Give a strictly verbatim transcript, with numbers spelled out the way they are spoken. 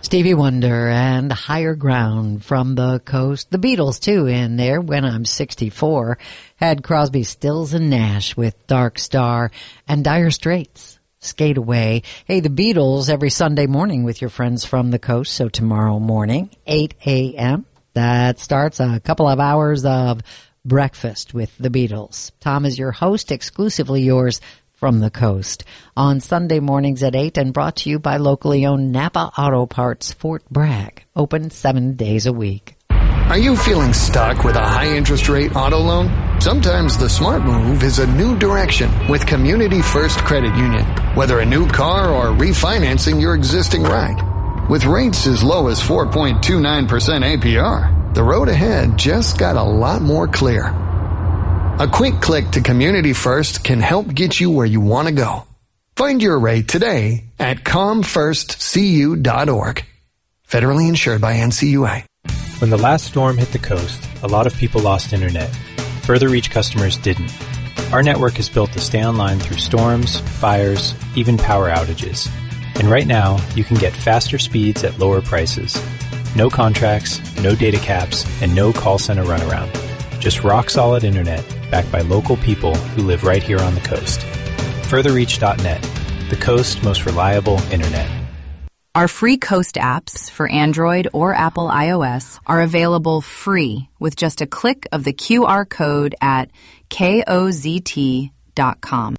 Stevie Wonder and Higher Ground from the Coast. The Beatles, too, in there, When I'm sixty-four. Had Crosby, Stills, and Nash with Dark Star, and Dire Straits, Skate Away. Hey, the Beatles every Sunday morning with your friends from the coast. So tomorrow morning, eight a.m., that starts a couple of hours of breakfast with the Beatles. Tom is your host, exclusively yours from the coast. On Sunday mornings at eight, and brought to you by locally owned Napa Auto Parts, Fort Bragg. Open seven days a week. Are you feeling stuck with a high interest rate auto loan? Sometimes the smart move is a new direction with Community First Credit Union. Whether a new car or refinancing your existing ride. With rates as low as four point two nine percent A P R, the road ahead just got a lot more clear. A quick click to Community First can help get you where you want to go. Find your rate today at com first c u dot org. Federally insured by N C U A. When the last storm hit the coast, a lot of people lost internet. Further Reach customers didn't. Our network is built to stay online through storms, fires, even power outages. And right now, you can get faster speeds at lower prices. No contracts, no data caps, and no call center runaround. Just rock-solid internet backed by local people who live right here on the coast. further reach dot net, the coast's most reliable internet. Our free Coast apps for Android or Apple iOS are available free with just a click of the Q R code at kozt dot com.